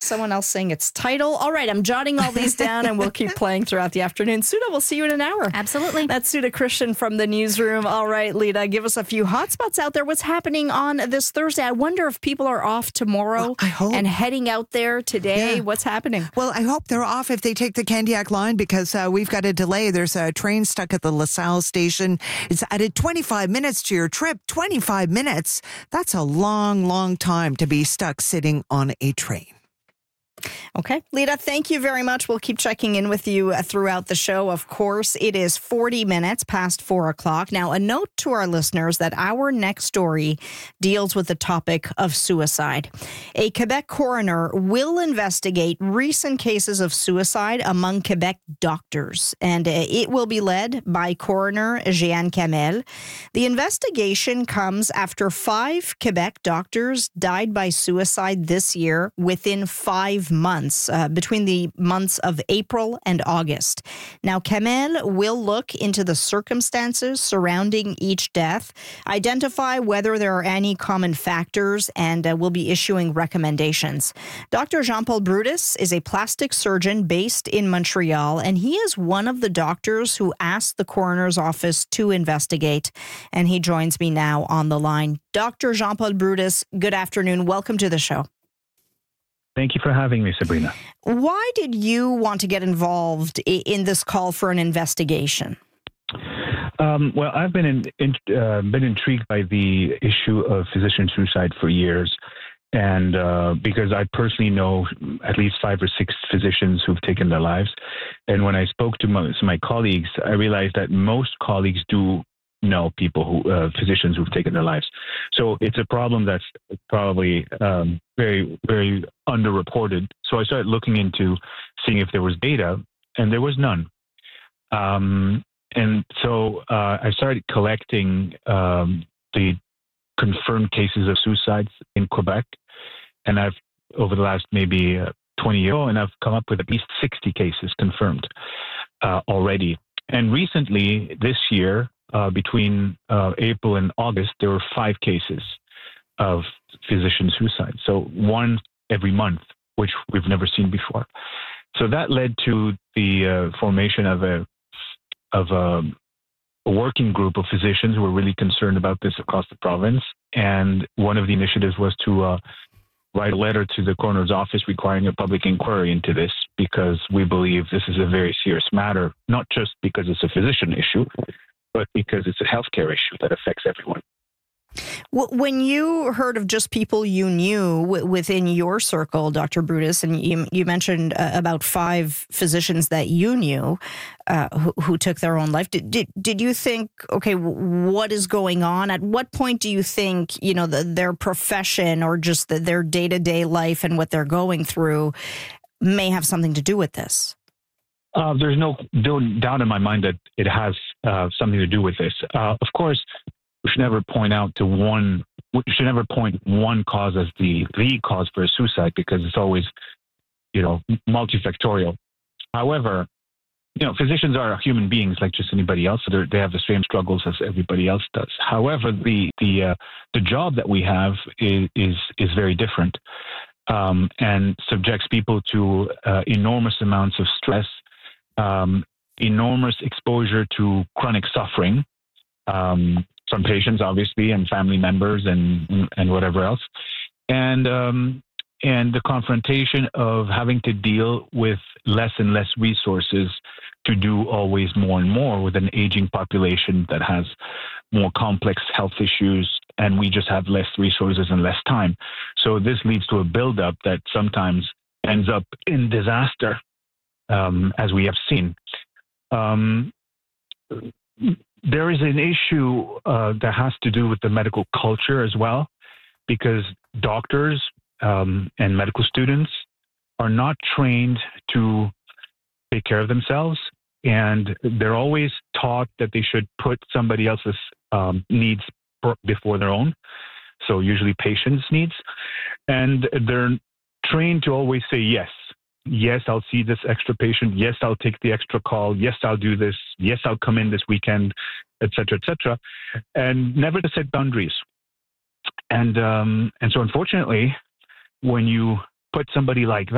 Someone else saying it's title. All right, I'm jotting all these down and we'll keep playing throughout the afternoon. Suda, we'll see you in an hour. Absolutely. That's Suda Christian from the newsroom. All right, Lita, give us a few hotspots out there. What's happening on this Thursday? I wonder if people are off tomorrow and heading out there today. Yeah. What's happening? Well, I hope they're off if they take the Candiac line because we've got a delay. There's a train stuck at the LaSalle station. It's added 25 minutes to your trip. 25 minutes. That's a long, long time to be stuck sitting on a train. Okay. Lita, thank you very much. We'll keep checking in with you throughout the show. Of course, it is 40 minutes past 4 o'clock. Now, a note to our listeners that our next story deals with the topic of suicide. A Quebec coroner will investigate recent cases of suicide among Quebec doctors, and it will be led by coroner Jeanne Kamel. The investigation comes after 5 Quebec doctors died by suicide this year within 5 months, between the months of April and August. Now, Kamel will look into the circumstances surrounding each death, identify whether there are any common factors, and will be issuing recommendations. Dr. Jean-Paul Brutus is a plastic surgeon based in Montreal, and he is one of the doctors who asked the coroner's office to investigate, and he joins me now on the line. Dr. Jean-Paul Brutus, good afternoon. Welcome to the show. Thank you for having me, Sabrina. Why did you want to get involved in this call for an investigation? Well, I've been intrigued by the issue of physician suicide for years, and because I personally know at least 5 or 6 physicians who've taken their lives. And when I spoke to my colleagues, I realized that most colleagues do know physicians who've taken their lives. So it's a problem that's probably very, very underreported. So I started looking into seeing if there was data, and there was none. And so I started collecting the confirmed cases of suicides in Quebec, and I've over the last maybe 20 years, and I've come up with at least 60 cases confirmed already. And recently, this year, between April and August, there were 5 cases of physician suicide. So 1 every month, which we've never seen before. So that led to the formation of a working group of physicians who were really concerned about this across the province. And one of the initiatives was to write a letter to the coroner's office requiring a public inquiry into this, because we believe this is a very serious matter, not just because it's a physician issue, but because it's a healthcare issue that affects everyone. When you heard of just people you knew within your circle, Dr. Brutus, and you mentioned about 5 physicians that you knew who took their own life, did you think, okay, what is going on? At what point do you think, their profession or just their day-to-day life and what they're going through may have something to do with this? There's no doubt in my mind that it has something to do with this. Of course, we should never point one cause as the cause for a suicide, because it's always, multifactorial. However, physicians are human beings like just anybody else. So they have the same struggles as everybody else does. However, the job that we have is very different, and subjects people to enormous amounts of stress, enormous exposure to chronic suffering from patients, obviously, and family members and whatever else. And the confrontation of having to deal with less and less resources to do always more and more with an aging population that has more complex health issues, and we just have less resources and less time. So this leads to a buildup that sometimes ends up in disaster, as we have seen. There is an issue that has to do with the medical culture as well, because doctors and medical students are not trained to take care of themselves, and they're always taught that they should put somebody else's needs before their own, so usually patients' needs, and they're trained to always say yes. Yes, I'll see this extra patient. Yes, I'll take the extra call. Yes, I'll do this. Yes, I'll come in this weekend, et cetera, and never to set boundaries. And so unfortunately, when you put somebody like